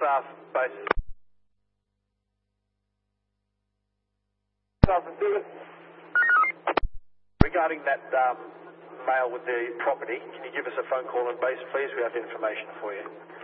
staff base. Regarding that male with the property, can you give us a phone call on base, please? We have information for you.